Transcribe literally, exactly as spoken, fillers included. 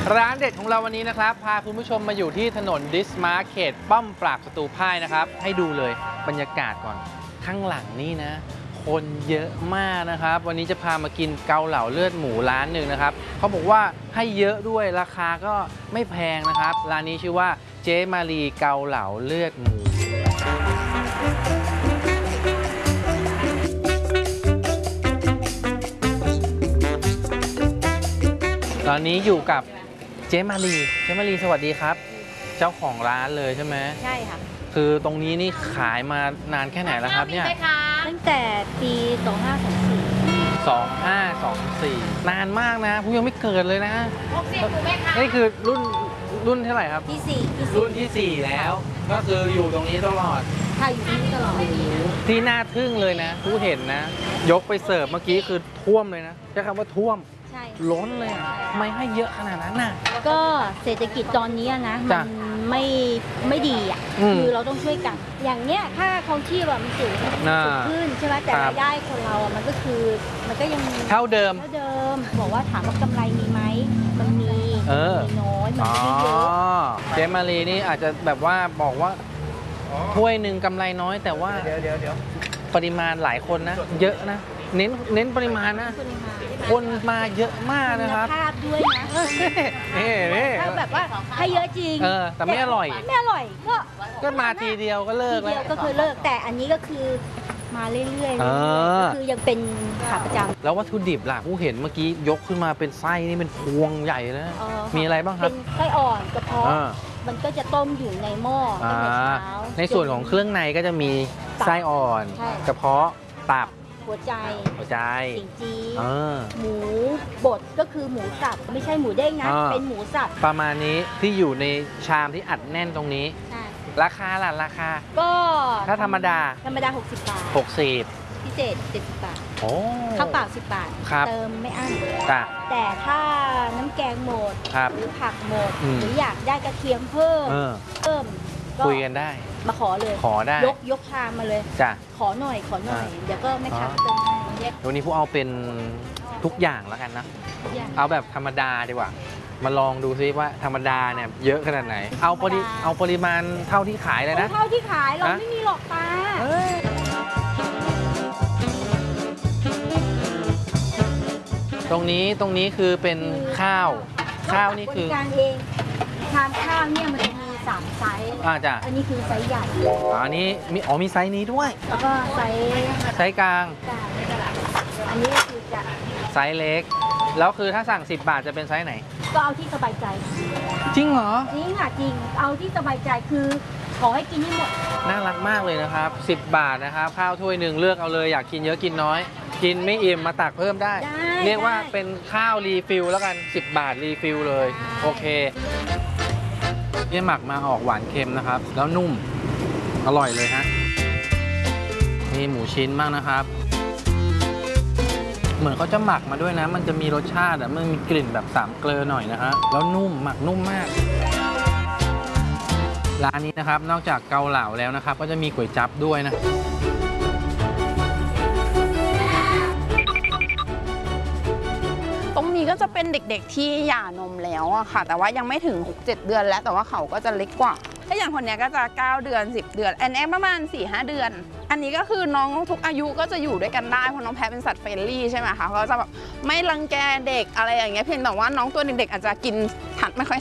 ร้านเด็ดของเราวันนี้นะครับพาคุณผู้ชมมาอยู่ที่ถนนดิสมาร์เขตป้อมปราบศัตรูพ่ายนะครับให้ดูเลยบรรยากาศก่อนข้างหลังนี่นะคนเยอะมากนะครับวันนี้จะพามากินเกาเหลาเลือดหมูร้านหนึ่งนะครับเขาบอกว่าให้เยอะด้วยราคาก็ไม่แพงนะครับร้านนี้ชื่อว่าเจ๊มารีเกาเหลาเลือดหมูตอนนี้อยู่กับเจ๊มารีเจ๊มารีสวัสดีครับเจ้าของร้านเลยใช่ไหมใช่ค่ะคือตรงนี้นี่ขายมานานแค่ไหนแล้วครับเนี่ยตั้งแต่ปีสองห้าสองสี่สองห้าสองสี่นานมากนะผู้ยังไม่เกิดเลยนะนี่คือรุ่นรุ่นเท่าไหร่ครับที่สี่รุ่นที่สี่แล้วก็คืออยู่ตรงนี้ตลอดค่ะอยู่ที่นี่ตลอดที่น่าทึ่งเลยนะผู้เห็นนะยกไปเสิร์ฟเมื่อกี้คือท่วมเลยนะใช้คำว่าท่วมล้นเลยทำไมให้เยอะขนาดนั้นน่ะก็เศรษฐกิจตอนนี้นะมันไม่ไม่ดีอ่ะคือเราต้องช่วยกันอย่างเนี้ยค่าครองชีพแบบมันสูงขึ้นใช่ไหมแต่รายได้คนเราอ่ะมันก็คือมันก็ยังเท่าเดิมเท่าเดิมบอกว่าถามว่ากำไรมีไหมมันมีมีน้อยมันไม่เยอะเจมารีนี่อาจจะแบบว่าบอกว่าถ้วยหนึ่งกำไรน้อยแต่ว่าเดี๋ยวเดี๋ยวเดี๋ยวปริมาณหลายคนนะเยอะนะเน้นเน้นปริมาณนะคนมาเยอะมากนะครับคุณภาพด้วยนะนี่นี่ถ้าแบบว่าให้เยอะจริงเออแต่ไม่อร่อยไม่อร่อยก็ก็มาทีเดียวก็เลิกแล้วก็คือเลิกแต่อันนี้ก็คือมาเรื่อยๆก็คือยังเป็นขาประจำแล้ววัตถุดิบล่ะผู้เห็นเมื่อกี้ยกขึ้นมาเป็นไส้นี่เป็นพวงใหญ่นะมีอะไรบ้างครับเป็นไส้อ่อนกระเพาะมันก็จะต้มอยู่ในหม้อตั้งแต่เช้าในส่วนของเครื่องในก็จะมีไส้อ่อนกระเพาะตับหัวใจหัวใจสิงจีหมูบดก็คือหมูสับไม่ใช่หมูเด้งนะเป็นหมูสับประมาณนี้ที่อยู่ในชามที่อัดแน่นตรงนี้ราคาล่ะราคาก็ถ้าธรรมดาธรรมดาหกสิบบาทหกสิบพิเศษเจ็ดสิบบาทโอ้ข้าวเปล่าสิบบาทเติมไม่อั้นแต่ถ้าน้ำแกงหมดหรือผักหมดหรืออยากได้กระเทียมเพิ่มเพิ่มคุยกันได้มาขอเลยขอได้ยกยกชามมาเลยจ้ะขอหน่อยขอหน่อยเดี๋ยวก็ไม่ค้าเติมให้วันนี้ผู้เอาเป็นทุกอย่างแล้วกันนะเอาแบบธรรมดาดีกว่ามาลองดูซิว่าธรรมดาเนี่ยเยอะขนาดไหนเอาปริเอาปริมาณเท่าที่ขายเลยนะเท่าที่ขายเราไม่มีหรอกป้าตรงนี้ตรงนี้คือเป็นข้าวข้าวนี่คือการเองชามข้าวเนี่ยมันจะมีสามไซส์อ่าจ้ะอันนี้คือไซส์ใหญ่อันนี้มีอ๋อมีไซส์นี้ด้วยแล้วก็ไซส์ไซส์กลางอันนี้คือจะไซส์เล็กแล้วคือถ้าสั่งสิบบาทจะเป็นไซส์ไหนก็เอาที่สบายใจจริงเหรอจริงค่ะจริงเอาที่สบายใจคือขอให้กินให้หมดน่ารักมากเลยนะครับสิบบาทนะครับข้าวถ้วยหนึ่งเลือกเอาเลยอยากกินเยอะกินน้อยกินไม่อิ่มมาตักเพิ่มได้เรียกว่าเป็นข้าวรีฟิลแล้วกันสิบบาทรีฟิลเลยโอเคนี่หมักมาออกหวานเค็มนะครับแล้วนุ่มอร่อยเลยฮะมีหมูชิ้นมากนะครับเหมือนเขาจะหมักมาด้วยนะมันจะมีรสชาติมันมีกลิ่นแบบสามเกลือหน่อยนะฮะแล้วนุ่มหมักนุ่มมากร้านนี้นะครับนอกจากเกาเหลาแล้วนะครับก็จะมีก๋วยจั๊บด้วยนะตรงนี้ก็จะเป็นเด็กๆที่หย่านมแล้วอะค่ะแต่ว่ายังไม่ถึง หกเจ็ด เดือนแล้วแต่ว่าเขาก็จะเล็กกว่าถ้าอย่างคนนี้ก็จะเก้าเดือนสิบเดือนอันนี้ประมาณ สี่ห้า เดือนอันนี้ก็คือน้องทุกอายุก็จะอยู่ด้วยกันได้เพราะน้องแพะเป็นสัตว์เฟรนลี่ใช่ไหมคะเขาจะแบบไม่รังแกเด็กอะไรอย่างเงี้ยเพียงแต่ว่าน้องตัวเด็กๆอาจจะกินทันไม่ค่อย